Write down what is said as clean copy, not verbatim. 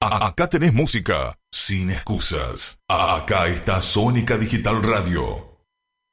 Acá tenés música sin excusas. Acá está Sónica Digital Radio.